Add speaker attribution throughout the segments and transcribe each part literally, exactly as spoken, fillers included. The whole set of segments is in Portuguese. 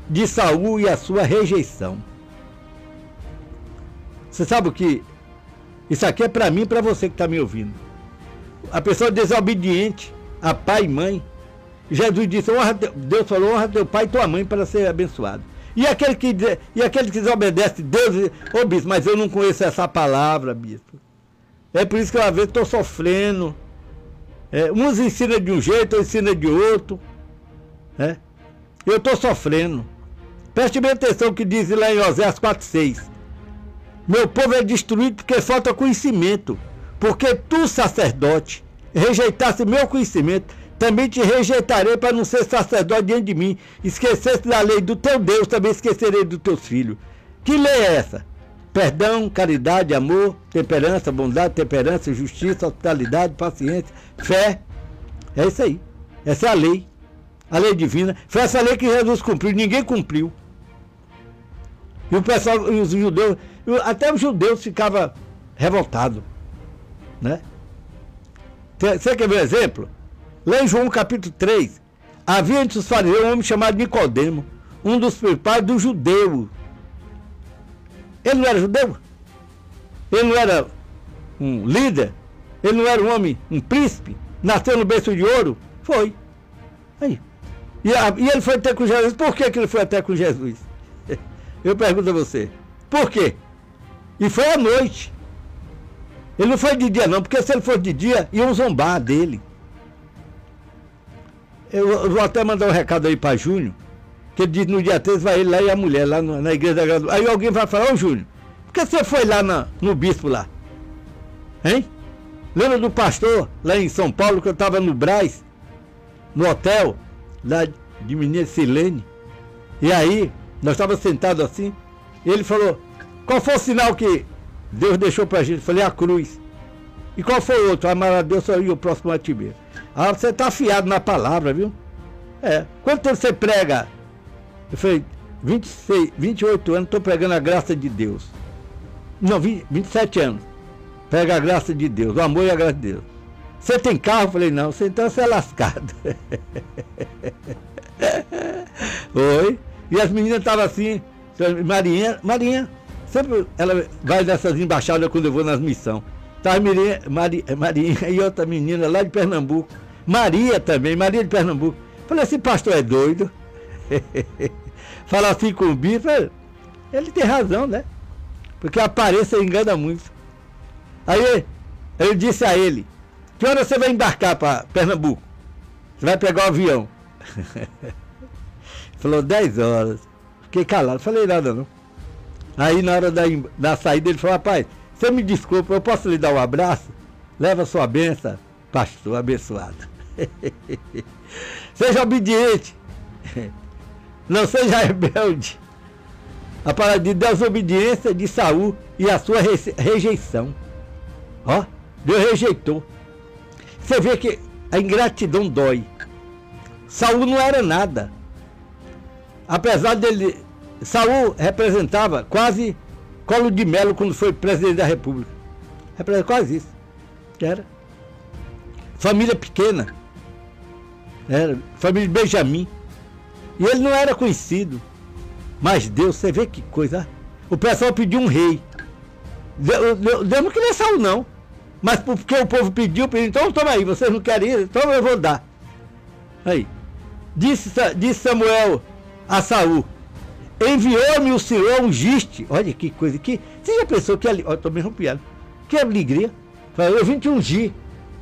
Speaker 1: de Saul e a sua rejeição. Você sabe o que? Isso aqui é para mim e para você que está me ouvindo. A pessoa desobediente a pai e mãe. Jesus disse, honra, Deus falou, honra teu pai e tua mãe para ser abençoado. E aquele que, e aquele que desobedece, Deus, ô oh, bispo, mas eu não conheço essa palavra, bispo. É por isso que eu às vezes estou sofrendo. É, uns ensinam de um jeito, outros ensinam de outro. É. Eu estou sofrendo. Preste bem atenção o que diz lá em Oséias quatro, seis. Meu povo é destruído porque falta conhecimento. Porque tu, sacerdote, rejeitasse meu conhecimento, também te rejeitarei para não ser sacerdote diante de mim. Esquecesse da lei do teu Deus, também esquecerei dos teus filhos. Que lei é essa? Perdão, caridade, amor, temperança, bondade, temperança, justiça, hospitalidade, paciência, fé. É isso aí. Essa é a lei. A lei divina. Foi essa lei que Jesus cumpriu. Ninguém cumpriu. E o pessoal, e os judeus, até os judeus ficavam revoltados. Né? Você quer ver um exemplo? Lá em João capítulo três, havia entre os fariseus um homem chamado Nicodemo, um dos principais dos judeus. Ele não era judeu? Ele não era um líder? Ele não era um homem, um príncipe? Nasceu no berço de ouro? Foi. Aí. E, a, e ele foi até com Jesus. Por que, que ele foi até com Jesus? Eu pergunto a você. Por quê? E foi à noite. Ele não foi de dia não, porque se ele fosse de dia, iam zombar dele. Eu, eu vou até mandar um recado aí para Júnior, que ele diz no dia três vai ele lá e a mulher lá no, na igreja da graduação. Aí alguém vai falar, ô Júnior, por que você foi lá na, no bispo lá? Hein? Lembra do pastor lá em São Paulo que eu estava no Brás, no hotel, lá de menina Silene? E aí, nós estávamos sentados assim, e ele falou, qual foi o sinal que Deus deixou pra gente? Eu falei, a cruz. E qual foi o outro? Amar a Deus e o próximo a ti mesmo. Ah, você está afiado na palavra, viu? É. Quanto tempo você prega? Eu falei, vinte e seis, vinte e oito anos, estou pregando a graça de Deus. Não, vinte, vinte e sete anos. Prega a graça de Deus, o amor e a graça de Deus. Você tem carro? Eu falei, não, você então você é lascado. Oi. E as meninas estavam assim, Marinha, Marinha, sempre ela vai nessas embaixadas quando eu vou nas missões. Tá, Maria, Maria, Marinha e outra menina lá de Pernambuco. Maria também, Maria de Pernambuco. Falei assim, pastor é doido. Falar assim com o bispo, ele tem razão, né? Porque a aparência engana muito. Aí eu disse a ele, que hora você vai embarcar para Pernambuco? Você vai pegar o avião. Falou, dez horas. Fiquei calado, falei nada não. Aí na hora da, da saída ele falou, rapaz, você me desculpa, eu posso lhe dar um abraço? Leva sua bênção, pastor abençoado. Seja obediente. Não seja rebelde. A palavra de Deus, obediência de Saul e a sua rejeição. Ó, Deus rejeitou. Você vê que a ingratidão dói. Saul não era nada. Apesar dele... Saul representava quase Collor de Mello quando foi presidente da República. Representa quase isso. Era. Família pequena. Era. Família de Benjamim. E ele não era conhecido. Mas Deus, você vê que coisa. O pessoal pediu um rei. Deus, Deus, Deus não queria Saul, não. Mas porque o povo pediu, pediu, então toma aí, vocês não querem ir, então eu vou dar. Aí. Disse, disse Samuel a Saul, enviou-me o Senhor, ungiste. Olha que coisa, que, você já pensou que ali, ó, tô meio rompiado, que alegria. Falei, eu vim te ungir.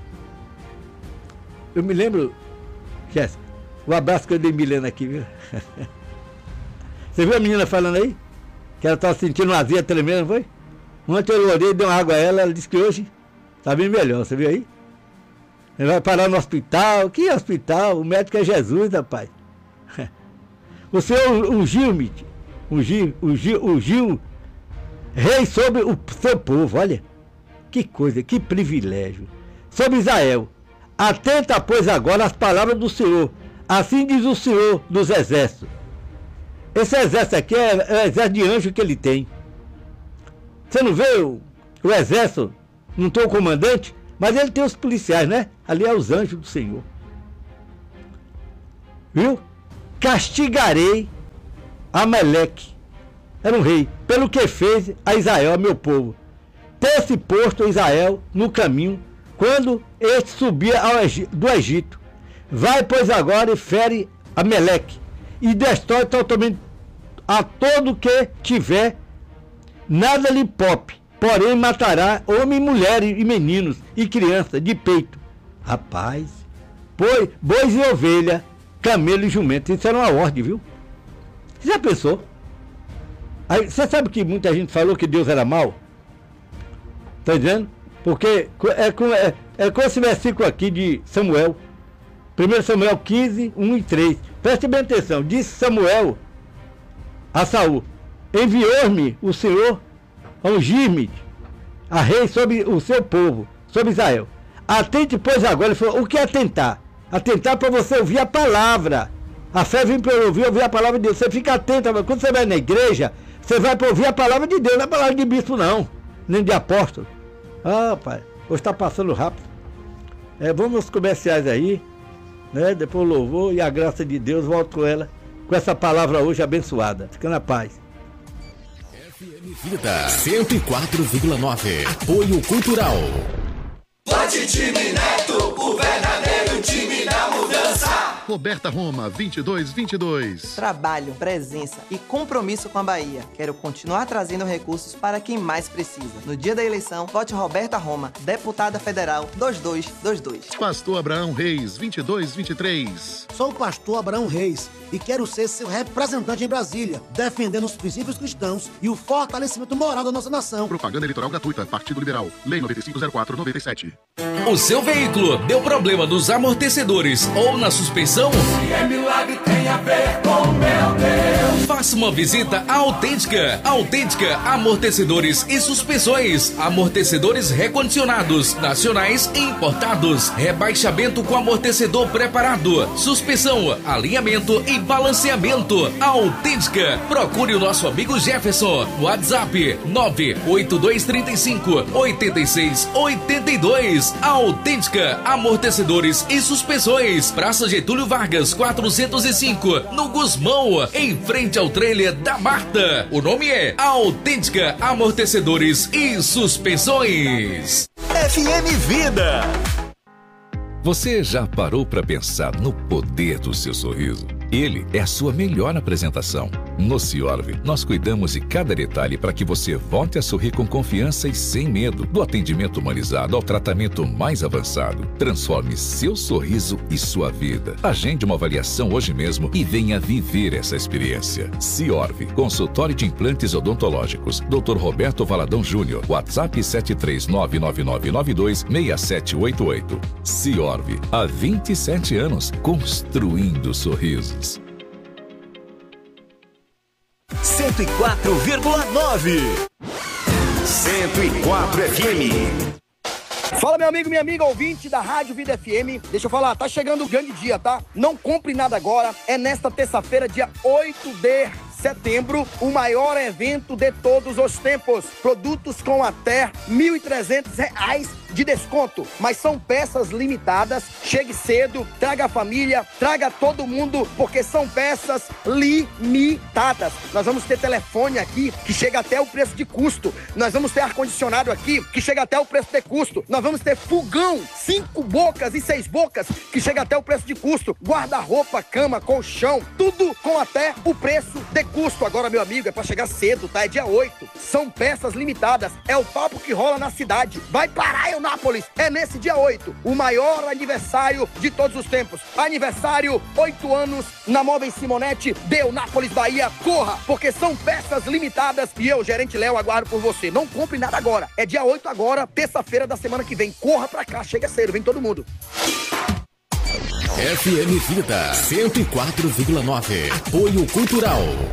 Speaker 1: Eu me lembro, Jéssica, o abraço que eu dei Milena aqui, viu? Você viu a menina falando aí? Que ela estava sentindo uma azia tremenda, não foi? Ontem eu orei, dei uma água a ela, ela disse que hoje está bem melhor, você viu aí? Ele vai parar no hospital. Que hospital? O médico é Jesus, rapaz. O Senhor ungiu-me, ungiu, ungiu, ungiu, rei sobre o seu povo, olha. Que coisa, que privilégio. Sobre Israel. Atenta, pois, agora às palavras do Senhor. Assim diz o Senhor dos exércitos. Esse exército aqui é, é o exército de anjo que ele tem. Você não vê o, o exército, não tem o comandante, mas ele tem os policiais, né? Ali é os anjos do Senhor. Viu? Castigarei Amaleque, era um rei, pelo que fez a Israel, a meu povo. Ter-se posto Israel no caminho, quando este subia ao Egito, do Egito. Vai, pois, agora e fere Amaleque, e destrói totalmente a todo que tiver, nada lhe pope, porém matará homens, mulheres e meninos e crianças de peito. Rapaz, boi, bois e ovelha, camelo e jumento, isso era uma ordem, viu? Você já pensou? Aí, você sabe que muita gente falou que Deus era mau? Tá dizendo? Porque é com, é, é com esse versículo aqui de Samuel, primeiro Samuel quinze, um e três. Preste bem atenção. Disse Samuel a Saul: enviou-me o Senhor a ungir-me a rei sobre o seu povo, sobre Israel. Atente, pois, agora. Ele falou: o que é atentar? Atentar para você ouvir a palavra. A fé vem para ouvir, ouvir a palavra de Deus. Você fica atento. Quando você vai na igreja, você vai para ouvir a palavra de Deus, não é a palavra de bispo, não, nem de apóstolo. Ah, pai, hoje está passando rápido. É, vamos aos comerciais aí, né? Depois o louvor e a graça de Deus, volto com ela, com essa palavra hoje abençoada. Fica na paz.
Speaker 2: F M Vida cento e quatro vírgula nove. Apoio Cultural.
Speaker 3: Pode time Neto, o verdadeiro time da mudança.
Speaker 4: Roberta Roma, vinte e dois vinte e dois.
Speaker 5: Trabalho, presença e compromisso com a Bahia. Quero continuar trazendo recursos para quem mais precisa. No dia da eleição, vote Roberta Roma, deputada federal dois dois dois dois.
Speaker 4: Pastor Abraão Reis, vinte e dois vinte e três.
Speaker 6: Sou o pastor Abraão Reis e quero ser seu representante em Brasília, defendendo os princípios cristãos e o fortalecimento moral da nossa nação.
Speaker 4: Propaganda eleitoral gratuita, Partido Liberal, Lei noventa e cinco zero quatro noventa e sete.
Speaker 2: O seu veículo deu problema nos amortecedores ou na suspensão?
Speaker 3: Se é milagre, tem a ver com meu Deus.
Speaker 2: Faça uma visita à Autêntica. Autêntica Amortecedores e Suspensões. Amortecedores recondicionados, nacionais e importados. Rebaixamento com amortecedor preparado. Suspensão, alinhamento e balanceamento. Autêntica. Procure o nosso amigo Jefferson. WhatsApp nove oito dois três cinco oito seis oito dois. Autêntica Amortecedores e Suspensões. Praça Getúlio Vargas quatrocentos e cinco, no Gusmão, em frente ao trailer da Marta. O nome é Autêntica Amortecedores e Suspensões.
Speaker 3: F M Vida.
Speaker 7: Você já parou para pensar no poder do seu sorriso? Ele é a sua melhor apresentação. No Ciorv, nós cuidamos de cada detalhe para que você volte a sorrir com confiança e sem medo. Do atendimento humanizado ao tratamento mais avançado. Transforme seu sorriso e sua vida. Agende uma avaliação hoje mesmo e venha viver essa experiência. Ciorv, consultório de implantes odontológicos. doutor Roberto Valadão Júnior. WhatsApp sete três nove nove nove nove dois seis sete oito oito. Ciorv, há vinte e sete anos, construindo sorrisos.
Speaker 3: cento e quatro vírgula nove. cento e quatro F M.
Speaker 8: Fala, meu amigo, minha amiga ouvinte da Rádio Vida F M. Deixa eu falar, tá chegando o grande dia, tá? Não compre nada agora. É nesta terça-feira, dia oito de setembro, o maior evento de todos os tempos. Produtos com até mil e trezentos reais de desconto, mas são peças limitadas. Chegue cedo, traga a família, traga todo mundo, porque são peças limitadas. Nós vamos ter telefone aqui que chega até o preço de custo. Nós vamos ter ar-condicionado aqui que chega até o preço de custo. Nós vamos ter fogão, cinco bocas e seis bocas, que chega até o preço de custo. Guarda-roupa, cama, colchão, tudo com até o preço de custo. Agora, meu amigo, é pra chegar cedo, tá? É dia oito. São peças limitadas. É o papo que rola na cidade. Vai parar, Eunápolis. É nesse dia oito. O maior aniversário de todos os tempos. Aniversário, oito anos, na Móveis Simonetti, de Eunápolis, Bahia. Corra, porque são peças limitadas e eu, gerente Léo, aguardo por você. Não compre nada agora. É dia oito agora, terça-feira da semana que vem. Corra pra cá, chega cedo, vem todo mundo.
Speaker 2: F M Vida cento e quatro vírgula nove. Apoio Cultural.